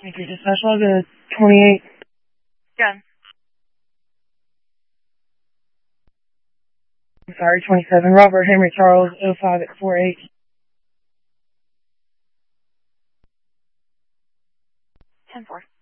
Thank you. Dispatch log 28. Done. I'm sorry, 27. Robert Henry Charles 05 at 48. 10-4.